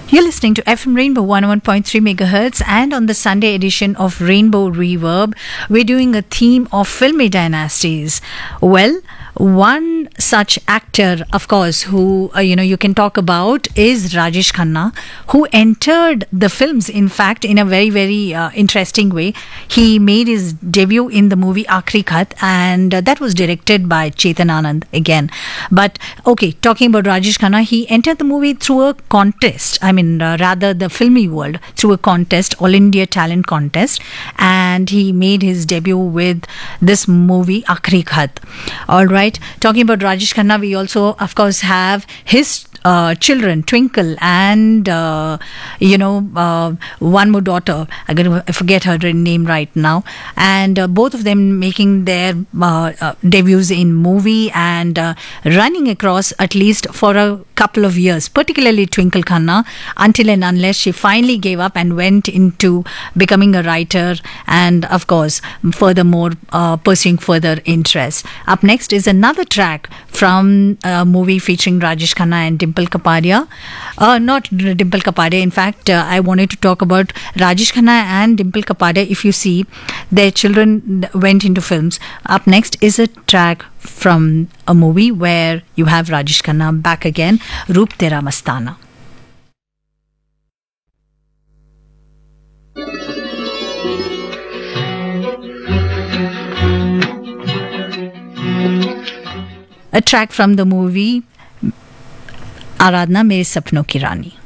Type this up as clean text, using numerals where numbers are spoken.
You're listening to FM Rainbow 101.3 megahertz, and on the Sunday edition of Rainbow Reverb, we're doing a theme of filmy dynasties. Well, one such actor, of course, who you can talk about is Rajesh Khanna, who entered the films, in fact, in a very, very interesting way. He made his debut in the movie Aakhri Khat, and that was directed by Chetan Anand again. But okay, talking about Rajesh Khanna, he entered the movie through a contest. Rather the filmy world through a contest, All India Talent Contest, and he made his debut with this movie Aakhri Khat. All right. Talking about Rajesh Khanna, we also, of course, have his children, Twinkle, and one more daughter. I forget her name right now. And both of them making their debuts in movie and running across at least for a couple of years, particularly Twinkle Khanna, until and unless she finally gave up and went into becoming a writer and, of course, furthermore, pursuing further interests. Up next is another track from a movie featuring Rajesh Khanna and Dimple Kapadia. Not Dimple Kapadia, in fact, I wanted to talk about Rajesh Khanna and Dimple Kapadia. If you see, their children went into films. Up next is a track from a movie where you have Rajesh Khanna back again, Roop Tera Mastana. A track from the movie Aradhna Mere Sapno Ki Rani.